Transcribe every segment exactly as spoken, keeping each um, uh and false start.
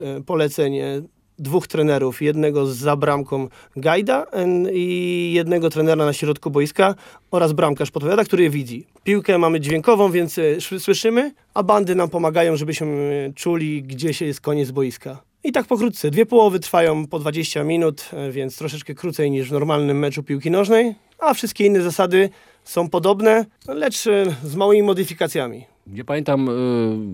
polecenie dwóch trenerów, jednego za bramką Gajda i jednego trenera na środku boiska oraz bramkarz podpowiada, który je widzi. Piłkę mamy dźwiękową, więc słyszymy, a bandy nam pomagają, żebyśmy czuli, gdzie się jest koniec boiska. I tak pokrótce. Dwie połowy trwają po dwadzieścia minut, więc troszeczkę krócej niż w normalnym meczu piłki nożnej, a wszystkie inne zasady są podobne, lecz z małymi modyfikacjami. Ja pamiętam y,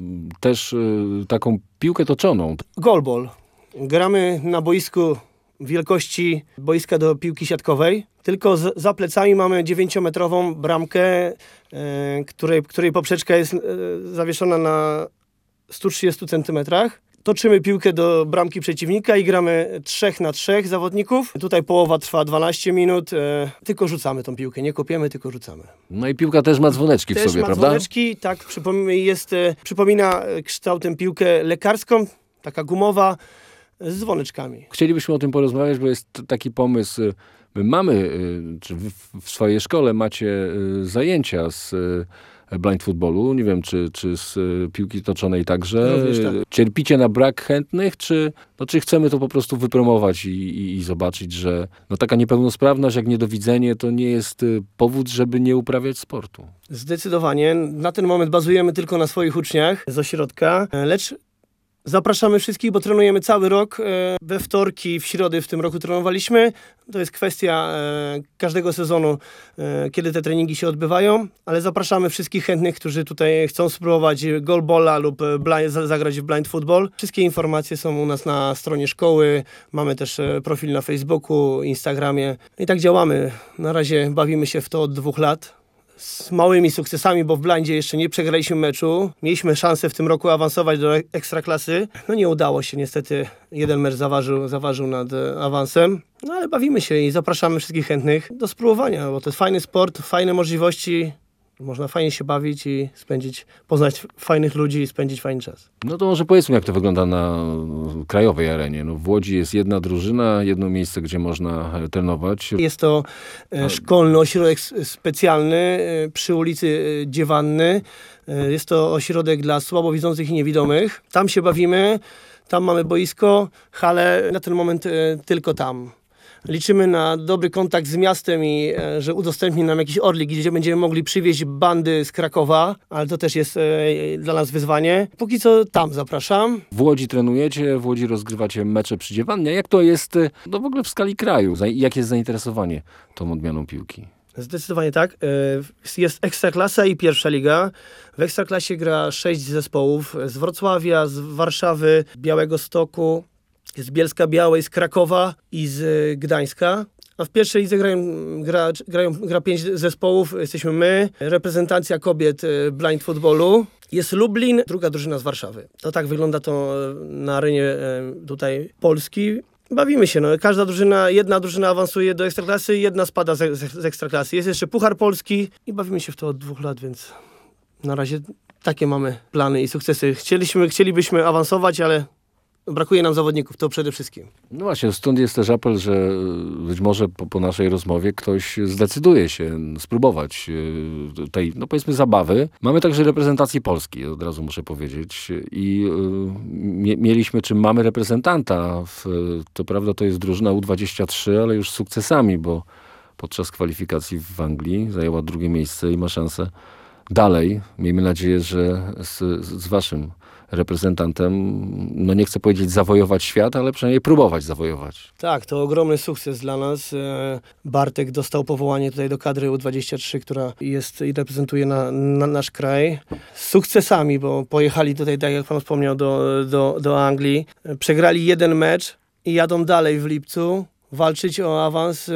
też y, taką piłkę toczoną. Goalball. Gramy na boisku wielkości boiska do piłki siatkowej, tylko z, za plecami mamy dziewięciometrową bramkę, e, której, której poprzeczka jest e, zawieszona na stu trzydziestu centymetrach. Toczymy piłkę do bramki przeciwnika i gramy trzech na trzech zawodników. Tutaj połowa trwa dwanaście minut, e, tylko rzucamy tą piłkę, nie kopiemy, tylko rzucamy. No i piłka też ma dzwoneczki też w sobie, ma prawda? Dzwoneczki, tak, przypom- jest, e, przypomina kształtem piłkę lekarską, taka gumowa, z dzwoneczkami. Chcielibyśmy o tym porozmawiać, bo jest taki pomysł. My mamy, czy wy w swojej szkole macie zajęcia z blind footballu, nie wiem, czy, czy z piłki toczonej także. Również tak. Cierpicie na brak chętnych, czy, no, czy chcemy to po prostu wypromować i, i, i zobaczyć, że no, taka niepełnosprawność jak niedowidzenie to nie jest powód, żeby nie uprawiać sportu? Zdecydowanie. Na ten moment bazujemy tylko na swoich uczniach z ośrodka, lecz zapraszamy wszystkich, bo trenujemy cały rok. We wtorki, w środy w tym roku trenowaliśmy. To jest kwestia każdego sezonu, kiedy te treningi się odbywają, ale zapraszamy wszystkich chętnych, którzy tutaj chcą spróbować goalballa lub blind, zagrać w blind football. Wszystkie informacje są u nas na stronie szkoły. Mamy też profil na Facebooku, Instagramie. I tak działamy. Na razie bawimy się w to od dwóch lat. Z małymi sukcesami, bo w blindzie jeszcze nie przegraliśmy meczu. Mieliśmy szansę w tym roku awansować do ekstraklasy. No nie udało się, niestety jeden mecz zaważył, zaważył nad awansem. No ale bawimy się i zapraszamy wszystkich chętnych do spróbowania, bo to jest fajny sport, fajne możliwości. Można fajnie się bawić i spędzić, poznać fajnych ludzi i spędzić fajny czas. No to może powiedzmy, jak to wygląda na krajowej arenie. No w Łodzi jest jedna drużyna, jedno miejsce, gdzie można trenować. Jest to e, szkolny ośrodek specjalny e, przy ulicy Dziewanny. E, jest to ośrodek dla słabowidzących i niewidomych. Tam się bawimy, tam mamy boisko, halę na ten moment e, tylko tam. Liczymy na dobry kontakt z miastem i e, że udostępni nam jakiś orlik, gdzie będziemy mogli przywieźć bandy z Krakowa, ale to też jest e, dla nas wyzwanie. Póki co tam zapraszam. W Łodzi trenujecie, w Łodzi rozgrywacie mecze przy Dziewannie. Jak to jest no w ogóle w skali kraju? Jak jest zainteresowanie tą odmianą piłki? Zdecydowanie tak. E, jest Ekstraklasa i pierwsza liga. W Ekstraklasie gra sześć zespołów z Wrocławia, z Warszawy, Białegostoku, z Bielska-Białej, z Krakowa i z Gdańska. A w pierwszej lidze grają, gra, grają, gra pięć zespołów. Jesteśmy my, reprezentacja kobiet blind footballu. Jest Lublin, druga drużyna z Warszawy. To tak wygląda to na arenie tutaj Polski. Bawimy się. No. Każda drużyna, jedna drużyna awansuje do Ekstraklasy, jedna spada z, z, z Ekstraklasy. Jest jeszcze Puchar Polski i bawimy się w to od dwóch lat, więc na razie takie mamy plany i sukcesy. Chcieliśmy, chcielibyśmy awansować, ale brakuje nam zawodników, to przede wszystkim. No właśnie, stąd jest też apel, że być może po, po naszej rozmowie ktoś zdecyduje się spróbować tej, no powiedzmy, zabawy. Mamy także reprezentację Polski, od razu muszę powiedzieć. I mie, mieliśmy, czy mamy reprezentanta. W, to prawda, to jest drużyna U dwadzieścia trzy, ale już z sukcesami, bo podczas kwalifikacji w Anglii zajęła drugie miejsce i ma szansę dalej. Miejmy nadzieję, że z, z waszym reprezentantem, no nie chcę powiedzieć zawojować świat, ale przynajmniej próbować zawojować. Tak, to ogromny sukces dla nas. Bartek dostał powołanie tutaj do kadry U dwadzieścia trzy, która jest i reprezentuje na, na nasz kraj. Z sukcesami, bo pojechali tutaj, tak jak pan wspomniał, do, do, do Anglii. Przegrali jeden mecz i jadą dalej w lipcu walczyć o awans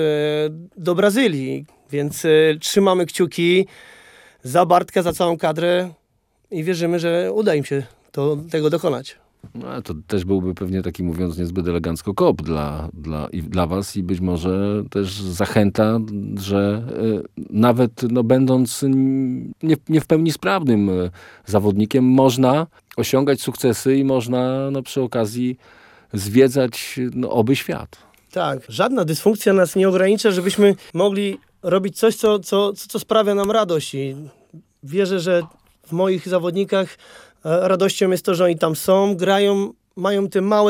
do Brazylii. Więc trzymamy kciuki za Bartka, za całą kadrę i wierzymy, że uda im się to, tego dokonać. No, ale to też byłby pewnie taki, mówiąc niezbyt elegancko, kop dla, dla, i dla was i być może też zachęta, że y, nawet no, będąc nie, nie w pełni sprawnym y, zawodnikiem, można osiągać sukcesy i można no, przy okazji zwiedzać no, oby świat. Tak, żadna dysfunkcja nas nie ogranicza, żebyśmy mogli robić coś, co, co, co sprawia nam radość. I wierzę, że w moich zawodnikach radością jest to, że oni tam są, grają mają te małe